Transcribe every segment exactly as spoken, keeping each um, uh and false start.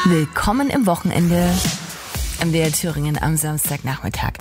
Willkommen im Wochenende. M D R Thüringen am Samstagnachmittag.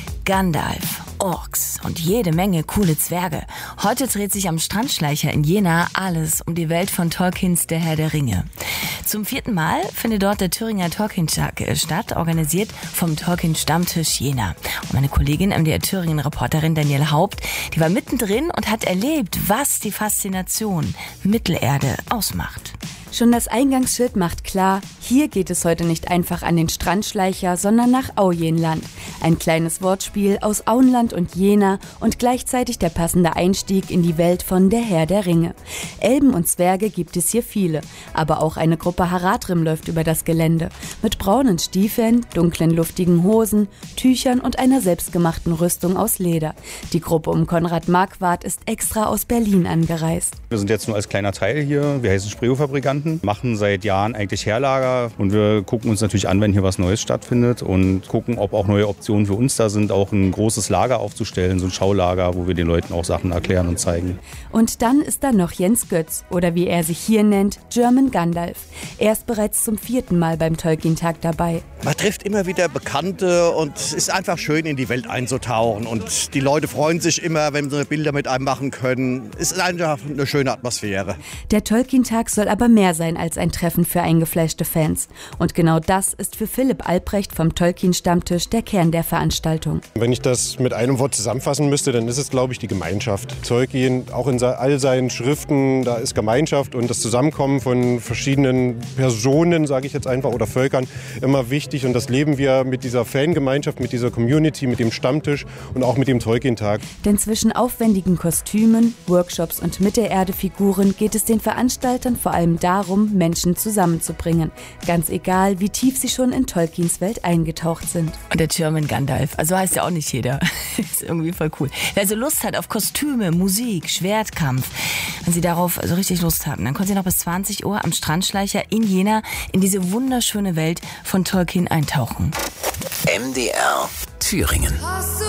Gandalf, Orks und jede Menge coole Zwerge. Heute dreht sich am Strandschleicher in Jena alles um die Welt von Tolkiens Der Herr der Ringe. Zum vierten Mal findet dort der Thüringer Tolkien-Tag statt, organisiert vom Tolkien-Stammtisch Jena. Und meine Kollegin M D R Thüringen-Reporterin Danielle Haupt, die war mittendrin und hat erlebt, was die Faszination Mittelerde ausmacht. Schon das Eingangsschild macht klar, hier geht es heute nicht einfach an den Strandschleicher, sondern nach Aujenland. Ein kleines Wortspiel aus Auenland und Jena und gleichzeitig der passende Einstieg in die Welt von Der Herr der Ringe. Elben und Zwerge gibt es hier viele, aber auch eine Gruppe Haradrim läuft über das Gelände. Mit braunen Stiefeln, dunklen luftigen Hosen, Tüchern und einer selbstgemachten Rüstung aus Leder. Die Gruppe um Konrad Marquardt ist extra aus Berlin angereist. Wir sind jetzt nur als kleiner Teil hier, wir heißen Spreehofabrikanten. Machen seit Jahren eigentlich Herlager und wir gucken uns natürlich an, wenn hier was Neues stattfindet und gucken, ob auch neue Optionen für uns da sind, auch ein großes Lager aufzustellen, so ein Schaulager, wo wir den Leuten auch Sachen erklären und zeigen. Und dann ist da noch Jens Götz oder wie er sich hier nennt, German Gandalf. Er ist bereits zum vierten Mal beim Tolkien-Tag dabei. Man trifft immer wieder Bekannte und es ist einfach schön, in die Welt einzutauchen und die Leute freuen sich immer, wenn sie Bilder mit einem machen können. Es ist einfach eine schöne Atmosphäre. Der Tolkien-Tag soll aber mehr sein als ein Treffen für eingefleischte Fans. Und genau das ist für Philipp Albrecht vom Tolkien-Stammtisch der Kern der Veranstaltung. Wenn ich das mit einem Wort zusammenfassen müsste, dann ist es, glaube ich, die Gemeinschaft. Tolkien, auch in all seinen Schriften, da ist Gemeinschaft und das Zusammenkommen von verschiedenen Personen, sage ich jetzt einfach, oder Völkern, immer wichtig. Und das leben wir mit dieser Fangemeinschaft, mit dieser Community, mit dem Stammtisch und auch mit dem Tolkien-Tag. Denn zwischen aufwendigen Kostümen, Workshops und Mittelerde-Figuren geht es den Veranstaltern vor allem darum, Menschen zusammenzubringen. Ganz egal, wie tief sie schon in Tolkiens Welt eingetaucht sind. Und der German Gandalf, also heißt ja auch nicht jeder. Ist irgendwie voll cool. Wer also Lust hat auf Kostüme, Musik, Schwertkampf, wenn Sie darauf so richtig Lust haben, dann können Sie noch bis zwanzig Uhr am Strandschleicher in Jena in diese wunderschöne Welt von Tolkien eintauchen. M D R Thüringen.